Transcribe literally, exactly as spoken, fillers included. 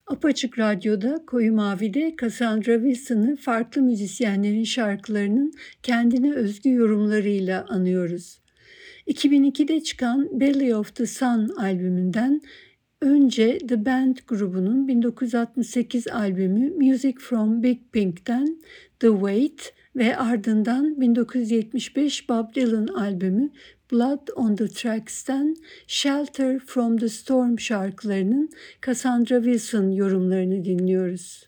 Apaçık Radyo'da Koyu Mavi'de Cassandra Wilson'ı farklı müzisyenlerin şarkılarının kendine özgü yorumlarıyla anıyoruz. iki bin ikide çıkan Belly of the Sun albümünden önce The Band grubunun bin dokuz yüz altmış sekiz albümü Music from Big Pink'ten The Weight ve ardından bin dokuz yüz yetmiş beş Bob Dylan albümü Blood on the Tracks'ten Shelter from the Storm şarkılarının Cassandra Wilson yorumlarını dinliyoruz.